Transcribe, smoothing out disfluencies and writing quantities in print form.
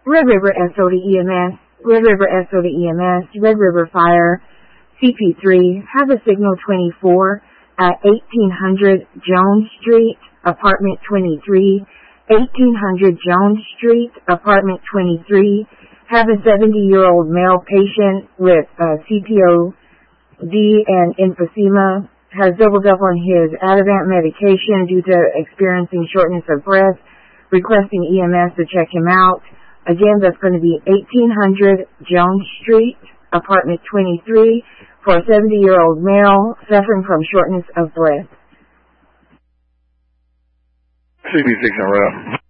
Red River SOD EMS, Red River SOD EMS, Red River Fire, CP3, have a signal 24 at 1800 Jones Street, apartment 23, 1800 Jones Street, apartment 23, have a 70-year-old male patient with CPOD and emphysema, has doubled up on his Ativan medication due to experiencing shortness of breath, requesting EMS to check him out. Again, that's going to be 1800 Jones Street, apartment 23, for a 70-year-old male suffering from shortness of breath. CB6 en route.